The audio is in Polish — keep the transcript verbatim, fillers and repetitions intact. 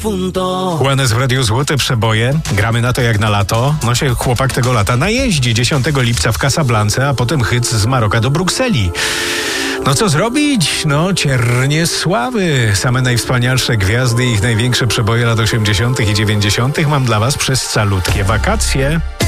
punto. Juanes w Radiu Złote Przeboje. Gramy na to jak na lato. No się chłopak tego lata najeździ. dziesiątego lipca w Casablance, a potem hyc z Maroka do Brukseli. No co zrobić? No ciernie sławy. Same najwspanialsze gwiazdy i ich największe przeboje lat osiemdziesiątych i dziewięćdziesiątych mam dla was przez calutkie wakacje.